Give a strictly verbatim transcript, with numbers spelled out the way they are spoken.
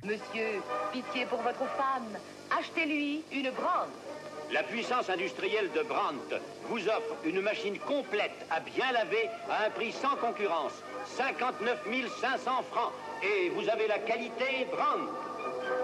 Monsieur, pitié pour votre femme. Achetez-lui une Brandt. La puissance industrielle de Brandt vous offre une machine complète à bien laver à un prix sans concurrence. cinquante-neuf mille cinq cents francs. Et vous avez la qualité Brandt.